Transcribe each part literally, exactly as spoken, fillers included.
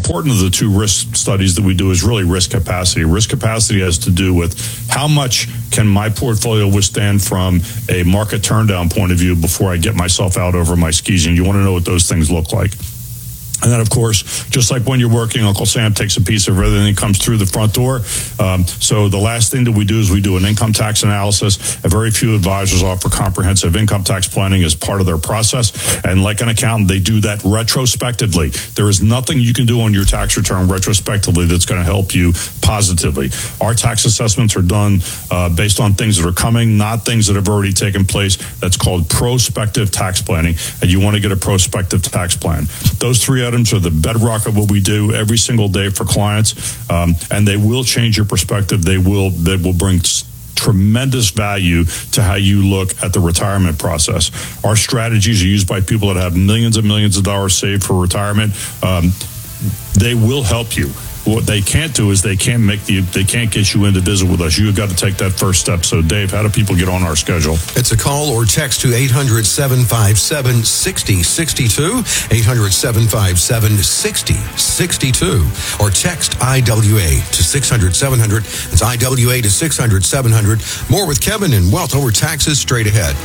important of the two risk studies that we do is really risk capacity. Risk capacity has to do with how much can my portfolio withstand from a market turndown point of view before I get myself out over my skis. And you want to know what those things look like. And then, of course, just like when you're working, Uncle Sam takes a piece of everything that comes through the front door. Um, so the last thing that we do is we do an income tax analysis. A very few advisors offer comprehensive income tax planning as part of their process. And like an accountant, they do that retrospectively. There is nothing you can do on your tax return retrospectively that's going to help you positively. Our tax assessments are done uh, based on things that are coming, not things that have already taken place. That's called prospective tax planning. And you want to get a prospective tax plan. Those three items are the bedrock of what we do every single day for clients, um, and they will change your perspective. They will they will bring tremendous value to how you look at the retirement process. Our strategies are used by people that have millions and millions of dollars saved for retirement. Um, they will help you. What they can't do is they can't make the they can't get you in to visit with us. You've got to take that first step. So, Dave, how do people get on our schedule? It's a call or text to eight hundred, seven five seven, six zero six two, eight hundred, seven five seven, six zero six two, or text I W A to six hundred, seven hundred. It's I W A to six hundred, seven hundred. More with Kevin and Wealth Over Taxes straight ahead.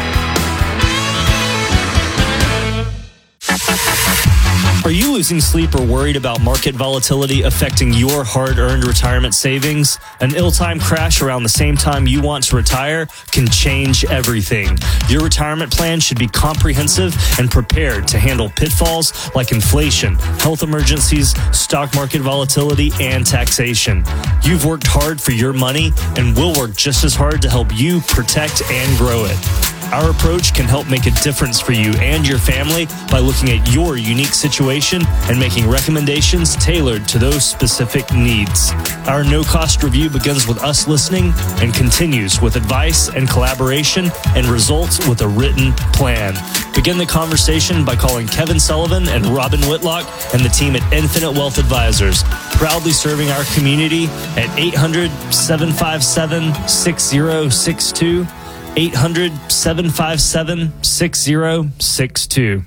Are you losing sleep or worried about market volatility affecting your hard-earned retirement savings? An ill-timed crash around the same time you want to retire can change everything. Your retirement plan should be comprehensive and prepared to handle pitfalls like inflation, health emergencies, stock market volatility, and taxation. You've worked hard for your money, and we'll work just as hard to help you protect and grow it. Our approach can help make a difference for you and your family by looking at your unique situation and making recommendations tailored to those specific needs. Our no-cost review begins with us listening and continues with advice and collaboration and results with a written plan. Begin the conversation by calling Kevin Sullivan and Robin Whitlock and the team at Infinite Wealth Advisors, proudly serving our community at eight hundred, seven five seven, six zero six two. eight hundred, seven five seven, six zero six two.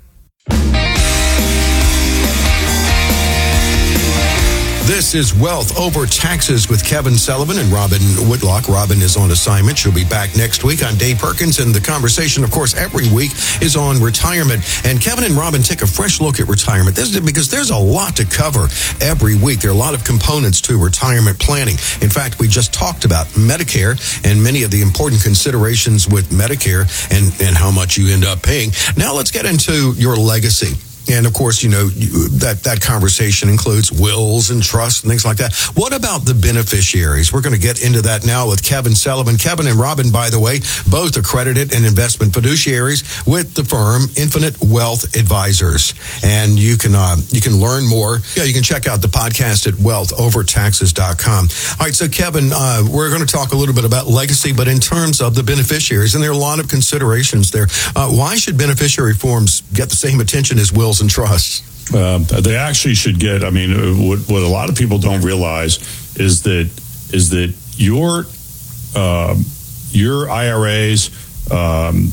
This is Wealth Over Taxes with Kevin Sullivan and Robin Whitlock. Robin is on assignment. She'll be back next week on Dave Perkins. And the conversation, of course, every week is on retirement. And Kevin and Robin take a fresh look at retirement. This is because there's a lot to cover every week. There are a lot of components to retirement planning. In fact, we just talked about Medicare and many of the important considerations with Medicare and, and how much you end up paying. Now let's get into your legacy. And, of course, you know, that, that conversation includes wills and trusts and things like that. What about the beneficiaries? We're going to get into that now with Kevin Sullivan. Kevin and Robin, by the way, both accredited and investment fiduciaries with the firm Infinite Wealth Advisors. And you can uh, you can learn more. Yeah, you can check out the podcast at wealth over taxes dot com. All right, so, Kevin, uh, we're going to talk a little bit about legacy, but in terms of the beneficiaries, and there are a lot of considerations there. Uh, why should beneficiary forms get the same attention as wills and trusts? Uh, they actually should get. I mean, what, what a lot of people don't realize is that is that your uh, your I R As um,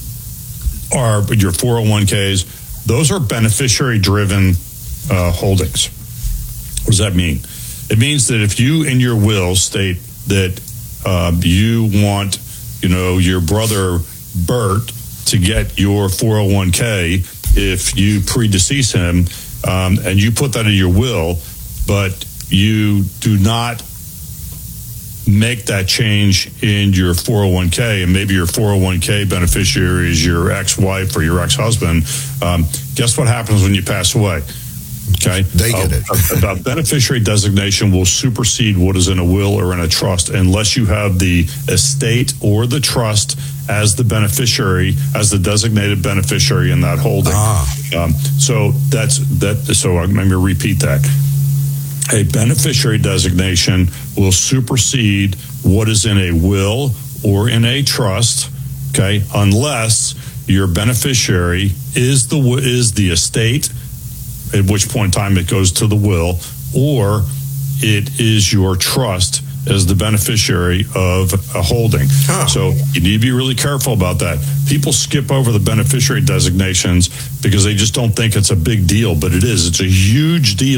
are your four oh one k's. Those are beneficiary-driven uh, holdings. What does that mean? It means that if you in your will state that uh, you want, you know, your brother Bert to get your four oh one k if you predecease him, um, and you put that in your will, but you do not make that change in your four oh one k, and maybe your four oh one k beneficiary is your ex-wife or your ex-husband, um, guess what happens when you pass away? Okay, they get it. a, a beneficiary designation will supersede what is in a will or in a trust unless you have the estate or the trust as the beneficiary, as the designated beneficiary in that holding. Ah. Um, so that's that. So I'm going to repeat that. A beneficiary designation will supersede what is in a will or in a trust. Okay, unless your beneficiary is the is the estate, at which point in time it goes to the will, or it is your trust as the beneficiary of a holding. Huh. So you need to be really careful about that. People skip over the beneficiary designations because they just don't think it's a big deal, but it is. It's a huge deal.